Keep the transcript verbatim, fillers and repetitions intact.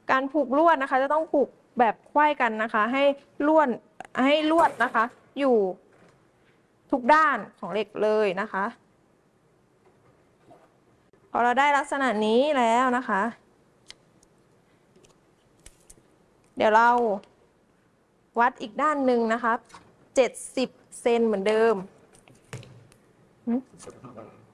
การผูกลวดนะคะจะต้องผูกแบบไขว้กันนะคะให้ลวดให้ลวดนะคะอยู่ทุกด้านของเหล็กเลยนะคะพอเราได้ลักษณะนี้แล้วนะคะเดี๋ยวเราวัดอีกด้านหนึ่งนะคะเจ็ดสิบเซนเหมือนเดิม